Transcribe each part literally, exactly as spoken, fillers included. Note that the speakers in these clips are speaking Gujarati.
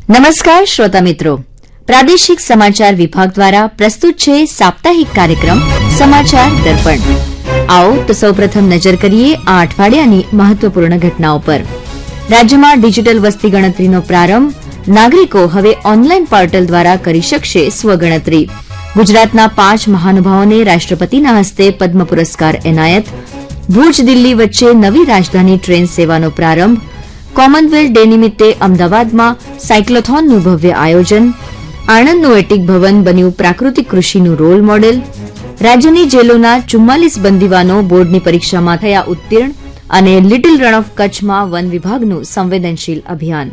નમસ્કાર શ્રોતા મિત્રો, પ્રાદેશિક સમાચાર વિભાગ દ્વારા પ્રસ્તુત છે સાપ્તાહિક કાર્યક્રમ સમાચાર દર્પણ. આવો તો સૌપ્રથમ નજર કરીએ આ અઠવાડિયાની મહત્વપૂર્ણ ઘટનાઓ પર. રાજ્યમાં ડિજીટલ વસ્તી ગણતરીનો પ્રારંભ. નાગરિકો હવે ઓનલાઈન પોર્ટલ દ્વારા કરી શકશે સ્વગણતરી. ગુજરાતના પાંચ મહાનુભાવોને રાષ્ટ્રપતિના હસ્તે પદ્મ પુરસ્કાર એનાયત. ભુજ દિલ્હી વચ્ચે નવી રાજધાની ટ્રેન સેવાનો પ્રારંભ. કોમનવેલ્થ ડે નિમિત્તે અમદાવાદમાં સાયક્લોથોનનું ભવ્ય આયોજન. આણંદનું એટીક ભવન બન્યું પ્રાકૃતિક કૃષિનું રોલ મોડેલ. રાજ્યની જેલોના ચુમ્માલીસ બંદીવાનો બોર્ડની પરીક્ષામાં થયા ઉત્તીર્ણ. અને લિટિલ રન ઓફ કચ્છમાં વન વિભાગનું સંવેદનશીલ અભિયાન.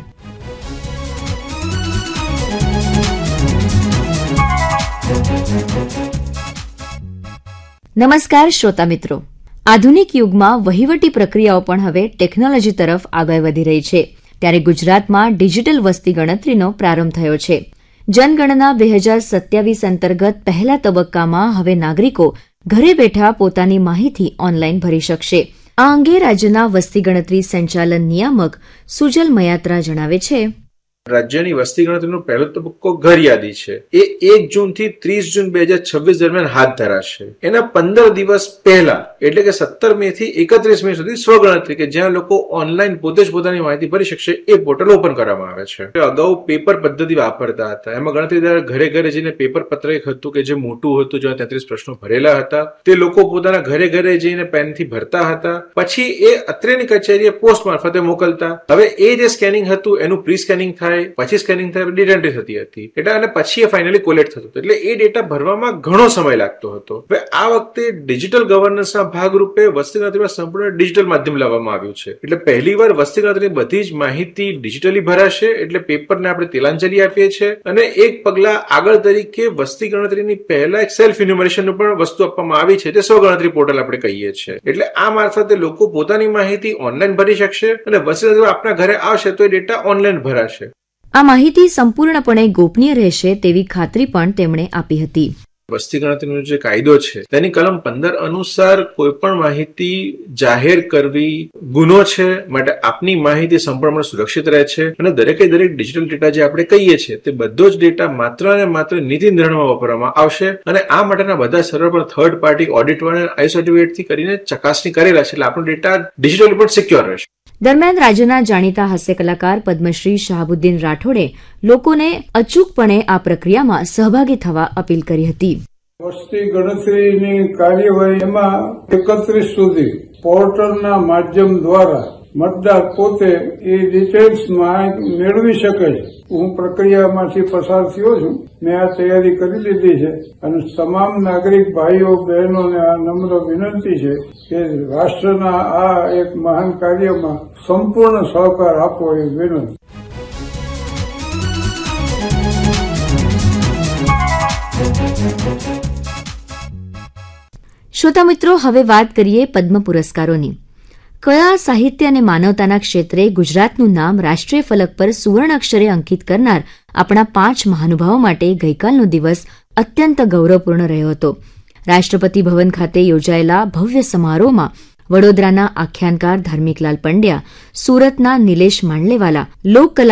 નમસ્કાર શ્રોતા મિત્રો, આધુનિક યુગમાં વહીવટી પ્રક્રિયાઓ પણ હવે ટેકનોલોજી તરફ આગળ વધી રહી છે. ત્યારે ગુજરાતમાં ડિજીટલ વસ્તી ગણતરીનો પ્રારંભ થયો છે. જનગણના બે હજાર સત્યાવીસ અંતર્ગત પહેલા તબક્કામાં હવે નાગરિકો ઘરે બેઠા પોતાની માહિતી ઓનલાઈન ભરી શકશે. આ અંગે રાજ્યના વસ્તી ગણતરી સંચાલન નિયામક સુજલ મયાત્રા જણાવે છે. રાજ્યની વસ્તી ગણતરીનો પહેલો તબક્કો ઘર યાદી છે. એ એક જૂન થી ત્રીસ જૂન બે હજાર છવ્વીસ દરમિયાન હાથ ધરાશે. એના પંદર દિવસ પહેલા એટલે કે સત્તર મે થી એકત્રીસ મે સુધી સ્વગણતરી કે જ્યાં લોકો ઓનલાઈન પોતે જ પોતાની માહિતી ભરી શકશે એ પોર્ટલ ઓપન કરવામાં આવે છે. અગાઉ પેપર પદ્ધતિ વાપરતા હતા. એમાં ગણતરીદાર ઘરે ઘરે જઈને પેપર પત્ર એક હતું કે જે મોટું હતું, જેમાં તેત્રીસ પ્રશ્નો ભરેલા હતા. તે લોકો પોતાના ઘરે ઘરે જઈને પેનથી ભરતા હતા. પછી એ અત્રેની કચેરીએ પોસ્ટ મારફતે મોકલતા. હવે એ જે સ્કેનિંગ હતું એનું પ્રી સ્કેનિંગ થાય, પછી સ્કેનિંગ થાય, ડેટા એન્ટ્રી થતી હતી. એટલે અને પછી એ ફાઇનલી કોલેક્ટ થતું હતું. એટલે એ ડેટા ભરવામાં ઘણો સમય લાગતો હતો. હવે આ વખતે ડિજિટલ ગવર્નન્સના ભાગરૂપે વસ્તી ગણતરીમાં સંપૂર્ણ ડિજિટલ માધ્યમ લાવવામાં આવ્યું છે. એટલે પહેલીવાર વસ્તી ગણતરીની બધી જ માહિતી ડિજિટલી ભરાશે. એટલે પેપરને આપણે તિલાંજલિ આપીએ છીએ. અને એક પગલા આગળ તરીકે વસ્તી ગણતરીની પહેલા એક સેલ્ફ ઇન્યુમરેશનનું પણ વસ્તુ આપવામાં આવી છે, જે સ્વગણતરી પોર્ટલ આપણે કહીએ છીએ. એટલે આ મારફતે લોકો પોતાની માહિતી ઓનલાઈન ભરી શકશે અને વસ્તી ગણતરી આપણા ઘરે આવશે તો એ ડેટા ઓનલાઈન ભરાશે. આ માહિતી સંપૂર્ણપણે ગોપનીય રહેશે તેવી ખાતરી પણ તેમણે આપી હતી. વસ્તી ગણતરીનો જે કાયદો છે તેની કલમ પંદર અનુસાર કોઈ પણ માહિતી જાહેર કરવી ગુનો છે. માટે આપની માહિતી સંપૂર્ણપણે સુરક્ષિત રહે છે અને દરેકે દરેક ડિજિટલ ડેટા જે આપણે કહીએ છીએ તે બધો જ ડેટા માત્ર ને માત્ર નીતિ નિર્ણયમાં વાપરવામાં આવશે. અને આ માટેના બધા સર્વર પર થર્ડ પાર્ટી ઓડિટ વાળા આઈ સર્ટિફિકેટ થી કરીને ચકાસણી કરેલા છે. એટલે આપણો ડેટા ડિજિટલી પણ સિક્યોર રહેશે. દરમિયાન રાજ્યના જાણીતા હાસ્ય કલાકાર પદ્મશ્રી શાહબુદ્દીન રાઠોડે લોકોને અચૂકપણે આ પ્રક્રિયામાં સહભાગી થવા અપીલ કરી હતી. વસ્તી ગણતરીની કાર્યવાહી એમાં એકત્રીસ સુધી પોર્ટલના માધ્યમ દ્વારા મતદાર પોતે એ ડિટેલ્સ મેળવી શકે છે. હું પ્રક્રિયામાંથી પસાર થયો છું. મેં આ તૈયારી કરી લીધી છે અને તમામ નાગરિક ભાઈઓ બહેનોને આ નમ્ર વિનંતી છે કે રાષ્ટ્રના આ એક મહાન કાર્યમાં સંપૂર્ણ સહકાર આપવો એ વિનંતી. શ્રોતા મિત્રો, હવે વાત કરીએ પદ્મ પુરસ્કારોની. કળા, સાહિત્ય અને માનવતાના ક્ષેત્રે ગુજરાતનું નામ રાષ્ટ્રીય ફલક પર સુવર્ણ અક્ષરે અંકિત કરનાર આપણા પાંચ મહાનુભાવો માટે ગઈકાલનો દિવસ અત્યંત ગૌરવપૂર્ણ રહ્યો હતો. રાષ્ટ્રપતિ ભવન ખાતે યોજાયેલા ભવ્ય સમારોહમાં વડોદરાના આખ્યાનકાર ધાર્મિકલાલ પંડ્યા, સુરતના નિલેશ માંડલેવાલા, લોકકલા